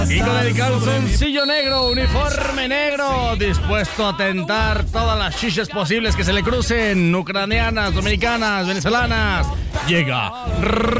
Y con el calzoncillo negro, uniforme negro, dispuesto a tentar todas las chiches posibles que se le crucen, ucranianas, dominicanas, venezolanas, llega